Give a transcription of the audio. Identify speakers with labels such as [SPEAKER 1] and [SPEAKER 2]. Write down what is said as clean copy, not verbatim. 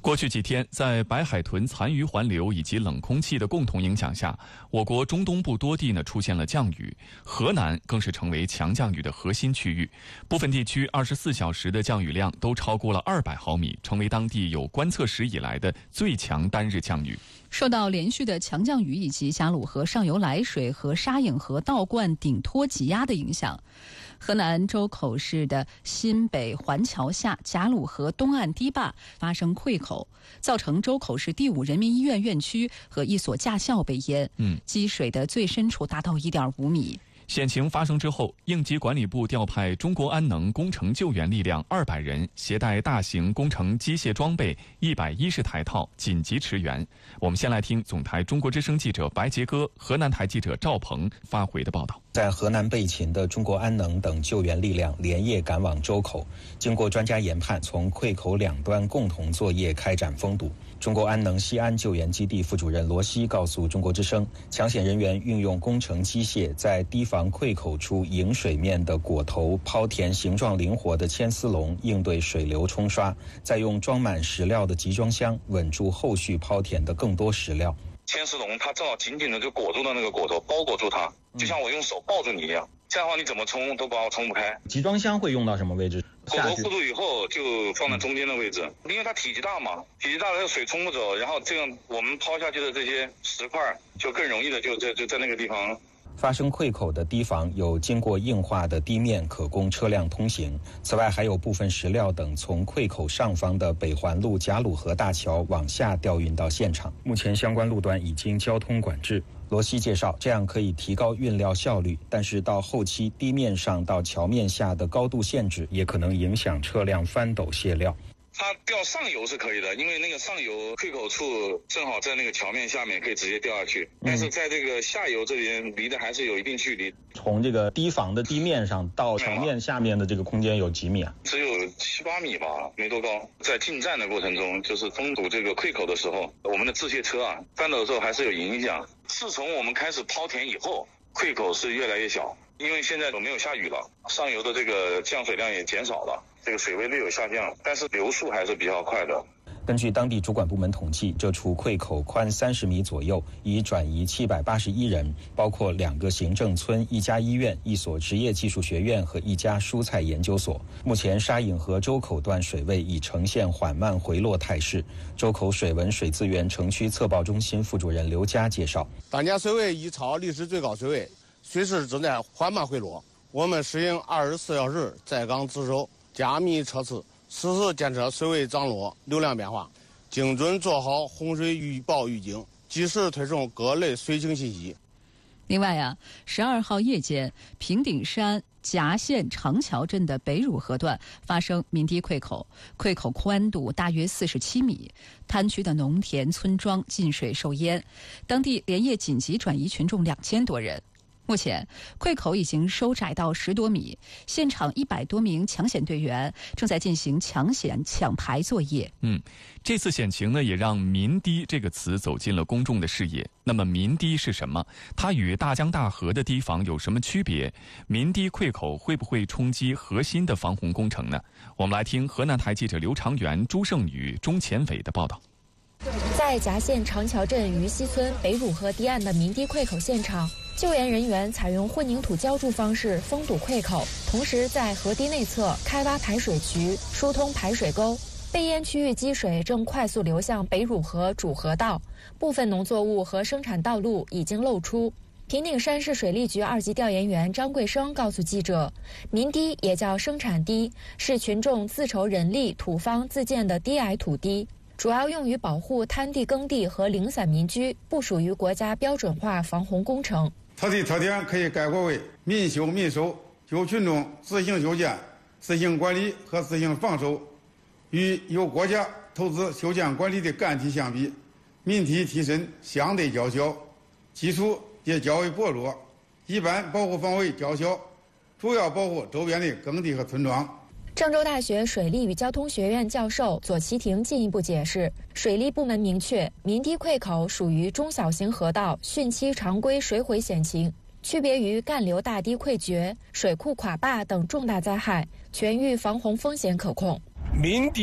[SPEAKER 1] 过去几天，在白海豚残余环流以及冷空气的共同影响下，我国中东部多地出现了降雨，河南更是成为强降雨的核心区域，部分地区24小时的降雨量都超过了200毫米，成为当地有观测史以来的最强单日降雨。
[SPEAKER 2] 受到连续的强降雨以及贾鲁河上游来水和沙颍河倒灌顶托挤压的影响，河南周口市的新北环桥下贾鲁河东岸堤坝发生溃口，造成周口市第5人民医院院区和一所驾校被淹，积水的最深处达到1.5米。
[SPEAKER 1] 险情发生之后，应急管理部调派中国安能工程救援力量200人，携带大型工程机械装备110台套紧急驰援。我们先来听总台中国之声记者白杰哥、河南台记者赵鹏发回的报道。
[SPEAKER 3] 在河南备勤的中国安能等救援力量连夜赶往周口，经过专家研判，从溃口两端共同作业开展封堵。中国安能西安救援基地副主任罗西告诉中国之声，抢险人员运用工程机械在堤防溃口处迎水面的果头抛填形状灵活的牵丝笼，应对水流冲刷，再用装满石料的集装箱稳住后续抛填的更多石料。
[SPEAKER 4] 牵丝笼它正好紧紧的就裹住了那个果头，包裹住它，就像我用手抱住你一样，这样的话你怎么冲都把我冲不开。
[SPEAKER 3] 集装箱会用到什么位置？
[SPEAKER 4] 果头固住以后就放在中间的位置，因为它体积大嘛，体积大了水冲不走，然后这样我们抛下去的这些石块就更容易的就在那个地方。
[SPEAKER 3] 发生溃口的堤防有经过硬化的地面可供车辆通行，此外还有部分石料等从溃口上方的北环路贾鲁河大桥往下调运到现场，目前相关路段已经交通管制。罗西介绍，这样可以提高运料效率，但是到后期地面上到桥面下的高度限制也可能影响车辆翻斗卸料。
[SPEAKER 4] 它调上游是可以的，因为那个上游溃口处正好在那个桥面下面，可以直接掉下去。但是在这个下游这边离得还是有一定距离。
[SPEAKER 3] 从这个堤防的地面上到桥面下面的这个空间有几米啊？
[SPEAKER 4] 只有7、8米吧，没多高。在进站的过程中，就是封堵这个溃口的时候，我们的制卸车翻斗的时候还是有影响。自从我们开始抛填以后，溃口是越来越小，因为现在没有下雨了，上游的这个降水量也减少了。这个水位略有下降，但是流速还是比较快的。
[SPEAKER 3] 根据当地主管部门统计，这处溃口宽30米左右，已转移781人，包括2个行政村、1家医院、1所职业技术学院和1家蔬菜研究所。目前沙颍河周口段水位已呈现缓慢回落态势。周口水文水资源城区测报中心副主任刘佳介绍，
[SPEAKER 5] 当前水位已超历史最高水位，水势正在缓慢回落。我们实行24小时在岗值守，加密测试，实时监测水位涨落、流量变化，精准做好洪水预报预警，及时推送各类水情信息。
[SPEAKER 2] 另外12号夜间，平顶山夹县长桥镇的北汝河段发生民堤溃口，溃口宽度大约47米，滩区的农田村庄进水受淹，当地连夜紧急转移群众2000多人。目前溃口已经收窄到10多米，现场100多名抢险队员正在进行抢险抢排作业。
[SPEAKER 1] 这次险情也让民堤这个词走进了公众的视野。那么民堤是什么？它与大江大河的堤防有什么区别？民堤溃口会不会冲击核心的防洪工程呢？我们来听河南台记者刘长元、朱胜宇、钟前伟的报道。
[SPEAKER 6] 在夹县长桥镇于西村北汝河堤岸的民堤溃口现场，救援人员采用混凝土浇筑方式封堵溃口，同时在河堤内侧开挖排水渠，疏通排水沟。被淹区域积水正快速流向北汝河主河道，部分农作物和生产道路已经露出。平顶山市水利局2级调研员张贵生告诉记者，民堤也叫生产堤，是群众自筹人力土方自建的低矮土堤，主要用于保护滩地耕地和零散民居，不属于国家标准化防洪工程。
[SPEAKER 7] 它的特点可以概括为民修民守，由群众自行修建、自行管理和自行防守。与由国家投资修建管理的干堤相比，民堤提升相对较小，基础也较为薄弱，一般保护范围较小，主要保护周边的耕地和村庄。
[SPEAKER 6] 郑州大学水利与交通学院教授左其廷进一步解释，水利部门明确，民堤溃口属于中小型河道汛期常规水毁险情，区别于干流大堤溃决、水库垮坝等重大灾害，全域防洪风险可控。
[SPEAKER 8] 民堤